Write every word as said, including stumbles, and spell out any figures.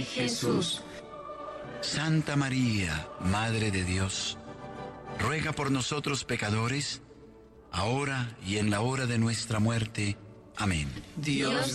Jesús. Santa María, Madre de Dios, ruega por nosotros pecadores, ahora y en la hora de nuestra muerte. Amén. Dios